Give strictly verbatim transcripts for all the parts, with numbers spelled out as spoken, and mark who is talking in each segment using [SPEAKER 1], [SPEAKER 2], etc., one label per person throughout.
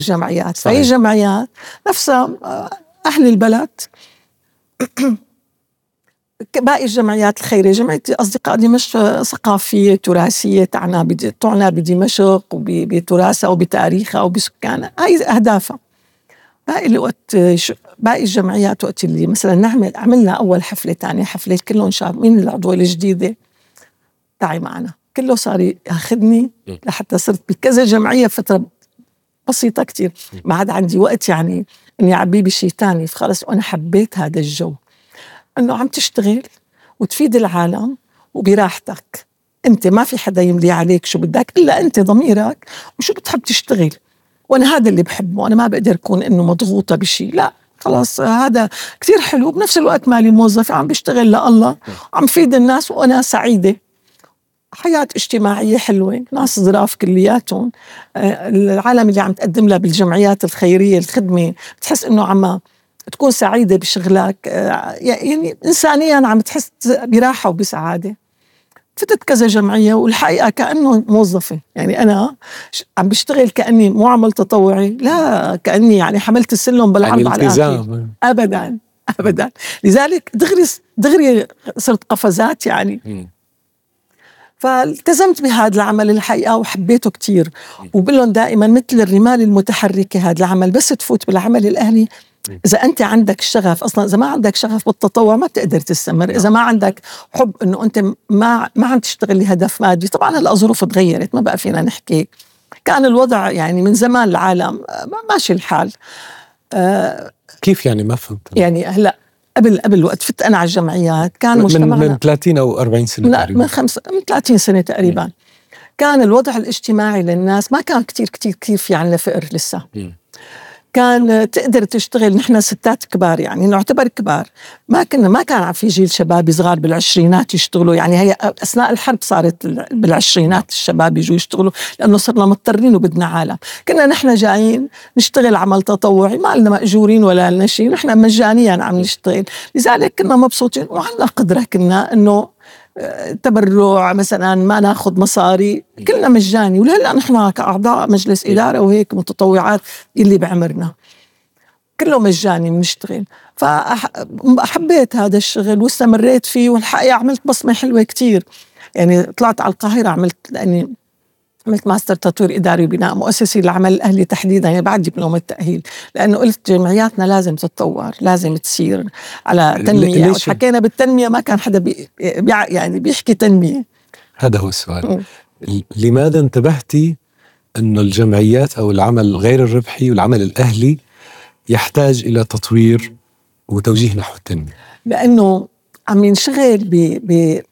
[SPEAKER 1] جمعيات. فهي الجمعيات نفسها أهل البلد باقي الجمعيات الخيرية. جمعية أصدقاء دمشق ثقافية تراثية تعنى تعنى بدمشق وبتراثها وبتاريخها وبسكانها، هاي أهدافها. باقي الوقت باقي الجمعيات وقت اللي مثلا نعمل عملنا أول حفلة تانية حفلة كلهم شاب مين العضوة الجديدة تعي معنا، كله صار ياخذني لحتى صرت بكذا جمعية فترة بسيطة كتير، ما عاد عندي وقت يعني إني أعبيه بشي تاني. فخلص وأنا حبيت هذا الجو إنه عم تشتغل وتفيد العالم وبراحتك، أنت ما في حدا يملي عليك شو بدك إلا أنت ضميرك وشو بتحب تشتغل. وأنا هذا اللي بحبه، أنا ما بقدر أكون إنه مضغوطة بشي، لا خلاص هذا كتير حلو. بنفس الوقت مالي موظفة عم بشتغل لله، عم فيد الناس وأنا سعيدة. حياة اجتماعية حلوة، ناس ظراف كلياتهم. العالم اللي عم تقدم لها بالجمعيات الخيرية الخدمة بتحس إنه عم تكون سعيدة بشغلك، يعني إنسانيا عم تحس براحة وبسعادة. فتت كذا جمعية والحقيقة كأنه موظفة، يعني أنا عم بشتغل كأني مو عمل تطوعي، لا كأني يعني حملت السلم بالعرض على الآخر. أبدا أبدا. لذلك دغري دغري صرت قفزات يعني. فالتزمت بهذا العمل الحقيقة وحبيته كتير، وبقولهم دائما مثل الرمال المتحركة هذا العمل. بس تفوت بالعمل الأهلي إذا أنت عندك شغف، أصلا إذا ما عندك شغف بالتطوع ما بتقدر تستمر. إذا ما عندك حب إنه أنت ما ما عم تشتغل لهدف مادي. طبعا هلا الظروف تغيرت ما بقى فينا نحكي، كان الوضع يعني من زمان العالم ماشي الحال.
[SPEAKER 2] آه كيف يعني ما فهمت؟
[SPEAKER 1] يعني هلا قبل قبل وقت فت أنا على الجمعيات كان مجتمعنا
[SPEAKER 2] من من ثلاثين أو أربعين سنة تقريبا،
[SPEAKER 1] من خمسة من ثلاثين سنة تقريبا. م. كان الوضع الاجتماعي للناس ما كان كتير كتير كتير في عنا فقر لسه. م. كان تقدر تشتغل، نحن ستات كبار يعني نعتبر كبار، ما كنا ما كان في جيل شباب صغار بالعشرينات يشتغلوا. يعني هي أثناء الحرب صارت بالعشرينات الشباب يجوا يشتغلوا لأنه صرنا مضطرين وبدنا عالم. كنا نحن جايين نشتغل عمل تطوعي، ما لنا مأجورين ولا لنا شيء، نحن مجانيا عم نشتغل. لذلك كنا مبسوطين وعندنا قدرة كنا إنه تبرع مثلا ما ناخد مصاري، كلنا مجاني. ولهلا نحن كأعضاء مجلس إدارة وهيك متطوعات اللي بعمرنا كله مجاني بنشتغل. فحبيت هذا الشغل واستمريت فيه، والحقيقة عملت بصمة حلوة كتير. يعني طلعت على القاهرة عملت لأني عملت ماستر تطوير إداري وبناء مؤسسي للعمل الأهلي تحديدا، يعني بعد دبلوم التأهيل، لأنه قلت جمعياتنا لازم تتطور، لازم تصير على تنمية. وحكينا بالتنمية ما كان حدا بي يعني بيحكي تنمية.
[SPEAKER 2] هذا هو السؤال. م. لماذا انتبهتي أنه الجمعيات أو العمل غير الربحي والعمل الأهلي يحتاج إلى تطوير وتوجيه نحو التنمية؟
[SPEAKER 1] لأنه عم ينشغل ب ب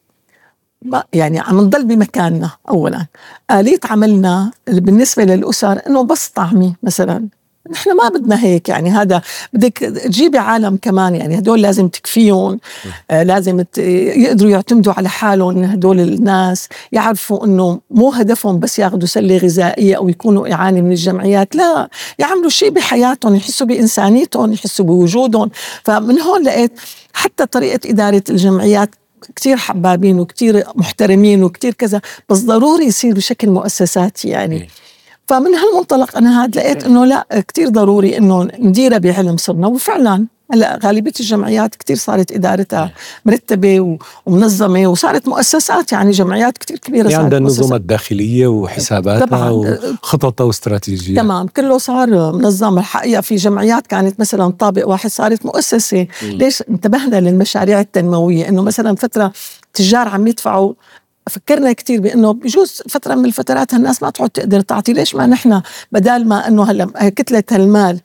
[SPEAKER 1] يعني عم نضل بمكاننا. أولا آلية عملنا بالنسبة للأسر إنه بس طعمي مثلا، نحن ما بدنا هيك. يعني هذا بدك تجيبي عالم كمان، يعني هدول لازم تكفيهم، آه لازم يقدروا يعتمدوا على حالهم. هدول الناس يعرفوا إنه مو هدفهم بس ياخدوا سلة غذائية أو يكونوا إعانة من الجمعيات، لا يعملوا شيء بحياتهم، يحسوا بإنسانيتهم، يحسوا بوجودهم. فمن هون لقيت حتى طريقة إدارة الجمعيات كتير حبابين وكتير محترمين وكتير كذا، بس ضروري يصير بشكل مؤسساتي يعني. فمن هالمنطلق أنا هاد لقيت إنه لا كتير ضروري إنه نديرها بعلم صرنا. وفعلا هلا غالبية الجمعيات كتير صارت إدارتها مرتبة ومنظمة وصارت مؤسسات، يعني جمعيات كتير كبيرة
[SPEAKER 2] يعني عندها النظم الداخلية وحساباتها وخططها واستراتيجية.
[SPEAKER 1] تمام كله صار منظم. الحقيقة في جمعيات كانت مثلا طابق واحد صارت مؤسسة. م. ليش انتبهنا للمشاريع التنموية؟ إنه مثلا فترة تجار عم يدفعوا، فكرنا كتير بأنه بجوز فترة من الفترات هالناس ما تعود تقدر تعطي، ليش ما نحن بدال ما أنه هلا كتلة هالمال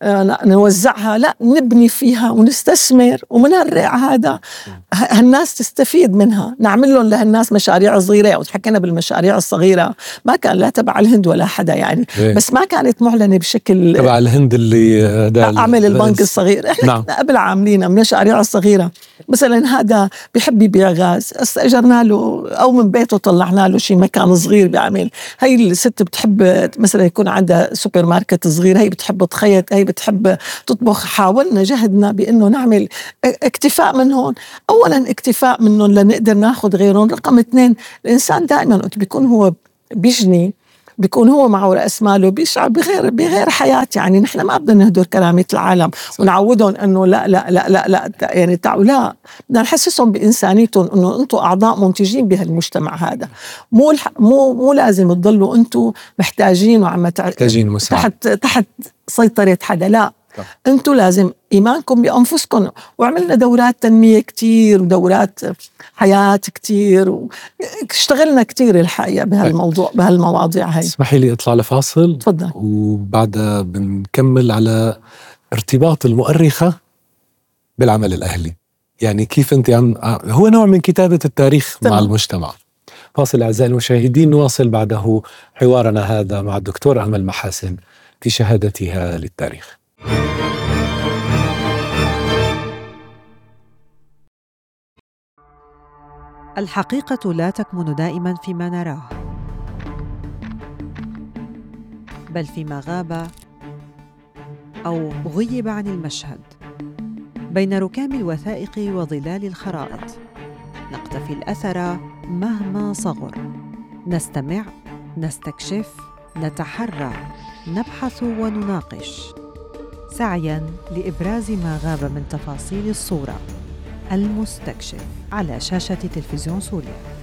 [SPEAKER 1] نوزعها، لا نبني فيها ونستثمر ومنرع هذا هالناس تستفيد منها، نعمل لهم لهالناس مشاريع صغيرة. وتحكينا بالمشاريع الصغيرة ما كان لا تبع الهند ولا حدا يعني، بس ما كانت معلنة بشكل
[SPEAKER 2] تبع الهند اللي
[SPEAKER 1] أعمل البنك الصغير. إحنا نعم. قبل عاملين مشاريع الصغيرة، مثلا هذا بيحب يبيع غاز، استأجرنا له أو من بيته طلعنا له شيء مكان صغير بيعمل. هاي الست بتحب مثلا يكون عندها سوبر ماركت صغير، هاي بتحب تخيط، هاي بتحب تطبخ. حاولنا جهدنا بأنه نعمل اكتفاء من هون. أولا اكتفاء منهم لنقدر ناخد غيرهم. رقم اثنين الإنسان دائما بيكون هو بيجني بيكون هو معه رأس ماله بيشعر بغير بغير حياة. يعني نحن ما بدنا نهدر كرامة العالم ونعودهم انه لا لا لا لا لا يعني تعوا، لا، بدنا نحسسهم بإنسانيتهم، انه انتم اعضاء منتجين بهالمجتمع هذا. مو الح... مو مو لازم تضلوا انتم محتاجين وعم تع...
[SPEAKER 2] محتاجين
[SPEAKER 1] تحت تحت سيطرة حدا، لا. انتوا لازم ايمانكم بانفسكم. وعملنا دورات تنميه كتير ودورات حياه كتير، واشتغلنا كتير الحقيقه بهالموضوع بهالمواضيع هاي.
[SPEAKER 2] اسمحي لي اطلع لفاصل.
[SPEAKER 1] تفضل.
[SPEAKER 2] وبعدها بنكمل على ارتباط المؤرخه بالعمل الاهلي، يعني كيف انت عم هو نوع من كتابه التاريخ طبعا. مع المجتمع. فاصل اعزائي المشاهدين، نواصل بعده حوارنا هذا مع الدكتور امل محاسن في شهادتها للتاريخ.
[SPEAKER 3] الحقيقة لا تكمن دائماً فيما نراه، بل فيما غاب أو غيب عن المشهد. بين ركام الوثائق وظلال الخرائط نقتفي الأثر مهما صغر، نستمع، نستكشف، نتحرى، نبحث ونناقش، سعياً لإبراز ما غاب من تفاصيل الصورة. المستكشف على شاشة تلفزيون سوريا.